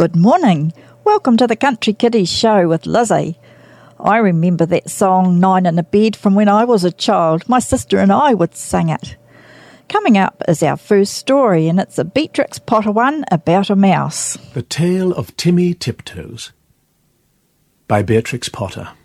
Good morning. Welcome to the Country Kiddies Show with Lizzie. I remember that song, Nine in a Bed, from when I was a child. My sister and I would sing it. Coming up is our first story, and it's a Beatrix Potter one about a mouse. The Tale of Timmy Tiptoes by Beatrix Potter.